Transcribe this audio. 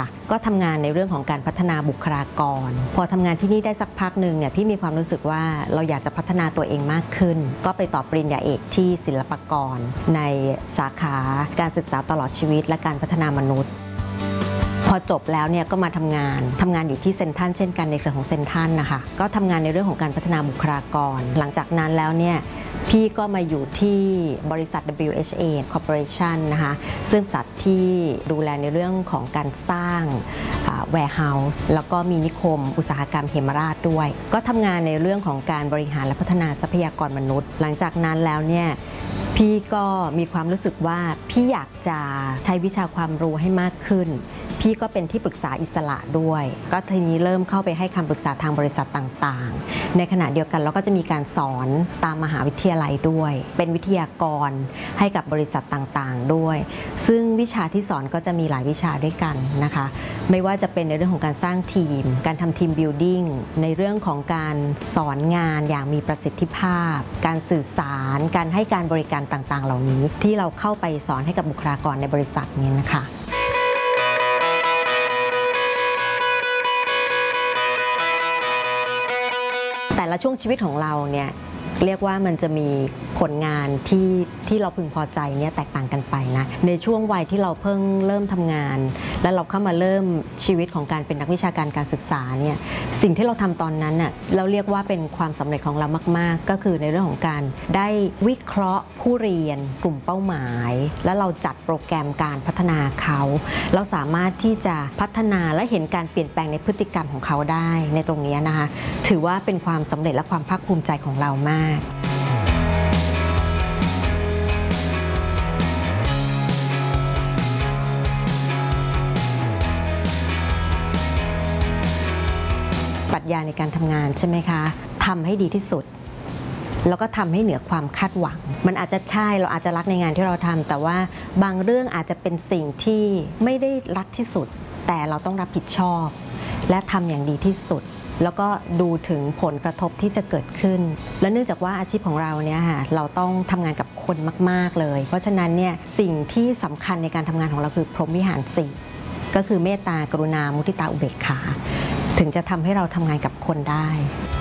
ค่ะก็ทำงานในเรื่องของการพัฒนาบุคลากรพอทำงานที่นี่ได้สักพักหนึ่งเนี่ยพี่มีความรู้สึกว่าเราอยากจะพัฒนาตัวเองมากขึ้นก็ไปต่อปริญญาเอกที่ศิลปากรในสาขาการศึกษาตลอดชีวิตและการพัฒนามนุษย์พอจบแล้วเนี่ยก็มาทำงานอยู่ที่เซ็นทรัลเช่นกันในเครือของเซ็นทรัลนะคะก็ทำงานในเรื่องของการพัฒนาบุคลากรหลังจากนั้นแล้วเนี่ยพี่ก็มาอยู่ที่บริษัท WHA Corporation นะคะซึ่งจัดที่ดูแลในเรื่องของการสร้าง warehouse แล้วก็มีนิคมอุตสาหกรรมเหมราชด้วยก็ทำงานในเรื่องของการบริหารและพัฒนาทรัพยากรมนุษย์หลังจากนั้นแล้วเนี่ยพี่ก็มีความรู้สึกว่าพี่อยากจะใช้วิชาความรู้ให้มากขึ้นพี่ก็เป็นที่ปรึกษาอิสระด้วยก็ทีนี้เริ่มเข้าไปให้คำปรึกษาทางบริษัทต่างๆในขณะเดียวกันเราก็จะมีการสอนตามมหาวิทยาลัยด้วยเป็นวิทยากรให้กับบริษัทต่างๆด้วยซึ่งวิชาที่สอนก็จะมีหลายวิชาด้วยกันนะคะไม่ว่าจะเป็นในเรื่องของการสร้างทีมการทำทีมบิลดิ้งในเรื่องของการสอนงานอย่างมีประสิทธิภาพการสื่อสารการให้การบริการต่างๆเหล่านี้ที่เราเข้าไปสอนให้กับบุคลากรในบริษัทนี้นะคะแต่ละช่วงชีวิตของเราเนี่ยเรียกว่ามันจะมีผลงานที่เราพึงพอใจเนี่ยแตกต่างกันไปนะในช่วงวัยที่เราเพิ่งเริ่มทำงานแล้วเราเข้ามาเริ่มชีวิตของการเป็นนักวิชาการการศึกษาเนี่ยสิ่งที่เราทำตอนนั้นน่ะเราเรียกว่าเป็นความสำเร็จของเรามากๆก็คือในเรื่องของการได้วิเคราะห์ผู้เรียนกลุ่มเป้าหมายแล้วเราจัดโปรแกรมการพัฒนาเขาเราสามารถที่จะพัฒนาและเห็นการเปลี่ยนแปลงในพฤติกรรมของเขาได้ในตรงนี้นะคะถือว่าเป็นความสำเร็จและความภาคภูมิใจของเรามากปรัชญาในการทำงานใช่ไหมคะทำให้ดีที่สุดแล้วก็ทำให้เหนือความคาดหวังมันอาจจะใช่เราอาจจะรักในงานที่เราทำแต่ว่าบางเรื่องอาจจะเป็นสิ่งที่ไม่ได้รักที่สุดแต่เราต้องรับผิดชอบและทำอย่างดีที่สุดแล้วก็ดูถึงผลกระทบที่จะเกิดขึ้นและเนื่องจากว่าอาชีพของเราเนี่ยค่ะเราต้องทำงานกับคนมากๆเลยเพราะฉะนั้นเนี่ยสิ่งที่สำคัญในการทำงานของเราคือพรหมวิหาร4ก็คือเมตตากรุณามุทิตาอุเบกขาถึงจะทำให้เราทำงานกับคนได้